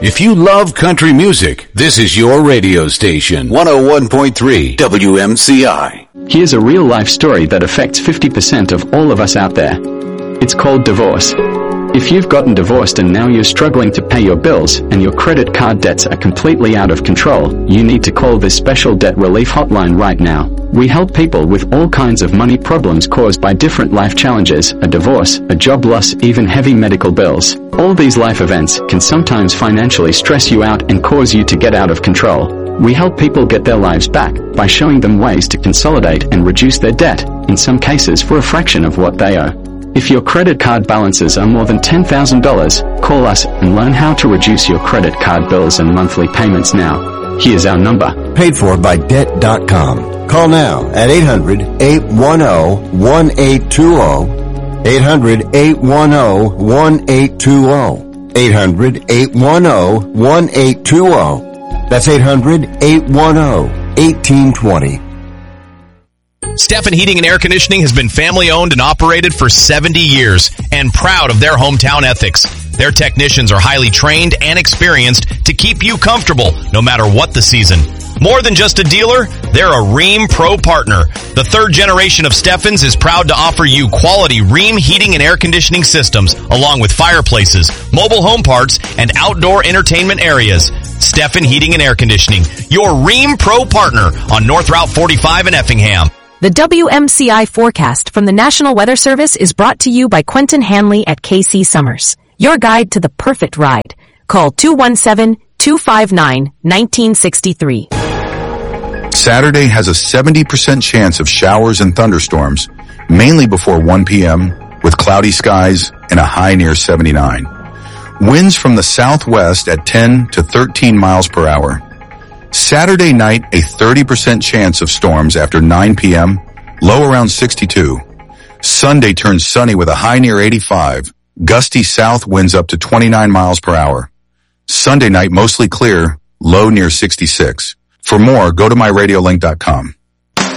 If you love country music, this is your radio station. 101.3 WMCI. Here's a real-life story that affects 50% of all of us out there. It's called divorce. If you've gotten divorced and now you're struggling to pay your bills and your credit card debts are completely out of control, you need to call this special debt relief hotline right now. We help people with all kinds of money problems caused by different life challenges, a divorce, a job loss, even heavy medical bills. All these life events can sometimes financially stress you out and cause you to get out of control. We help people get their lives back by showing them ways to consolidate and reduce their debt, in some cases for a fraction of what they owe. If your credit card balances are more than $10,000, call us and learn how to reduce your credit card bills and monthly payments now. Here's our number. Paid for by Debt.com. Call now at 800-810-1820. 800-810-1820. 800-810-1820. That's 800-810-1820. Steffen Heating and Air Conditioning has been family-owned and operated for 70 years and proud of their hometown ethics. Their technicians are highly trained and experienced to keep you comfortable no matter what the season. More than just a dealer, they're a Rheem Pro partner. The third generation of Steffens is proud to offer you quality Rheem heating and air conditioning systems, along with fireplaces, mobile home parts, and outdoor entertainment areas. Steffen Heating and Air Conditioning, your Rheem Pro partner on North Route 45 in Effingham. The WMCI forecast from the National Weather Service is brought to you by Quentin Hanley at KC Summers, your guide to the perfect ride. Call 217-259-1963. Saturday has a 70% chance of showers and thunderstorms, mainly before 1 p.m., with cloudy skies and a high near 79. Winds from the southwest at 10 to 13 miles per hour. Saturday night, a 30% chance of storms after 9 p.m., low around 62. Sunday turns sunny with a high near 85. Gusty south winds up to 29 miles per hour. Sunday night mostly clear, low near 66. For more, go to myradiolink.com.